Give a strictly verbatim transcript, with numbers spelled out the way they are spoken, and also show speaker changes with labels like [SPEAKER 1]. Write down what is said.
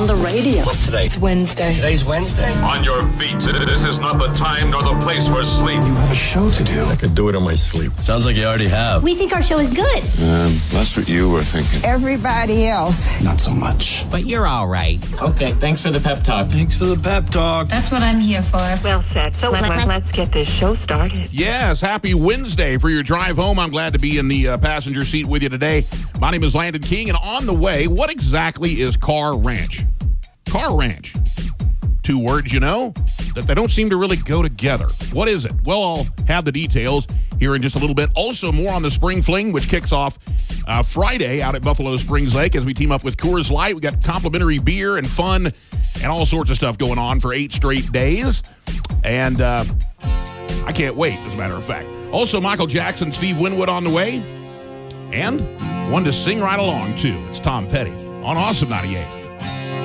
[SPEAKER 1] on the radio.
[SPEAKER 2] What's today?
[SPEAKER 1] It's Wednesday.
[SPEAKER 2] Today's Wednesday.
[SPEAKER 3] On your feet. This is not the time nor the place for sleep.
[SPEAKER 4] You have a show to do.
[SPEAKER 5] I could do it in my sleep.
[SPEAKER 6] Sounds like you already have.
[SPEAKER 7] We think our show is good.
[SPEAKER 4] Um, that's what you were thinking.
[SPEAKER 8] Everybody else,
[SPEAKER 4] not so much.
[SPEAKER 9] But you're all right.
[SPEAKER 10] Okay, thanks for the pep talk.
[SPEAKER 6] Thanks for the pep talk.
[SPEAKER 11] That's what I'm here for.
[SPEAKER 12] Well said. So let, let, let's get this show started.
[SPEAKER 13] Yes, happy Wednesday for your drive home. I'm glad to be in the uh, passenger seat with you today. My name is Landon King, and on the way, what exactly is Car Ranch? Car Ranch. Two words, you know, that they don't seem to really go together. What is it? Well, I'll have the details here in just a little bit. Also, more on the Spring Fling, which kicks off uh, Friday out at Buffalo Springs Lake as we team up with Coors Light. We got complimentary beer and fun and all sorts of stuff going on for eight straight days. And uh, I can't wait, as a matter of fact. Also, Michael Jackson, Steve Winwood on the way. And one to sing right along, too. It's Tom Petty on Awesome ninety-eight.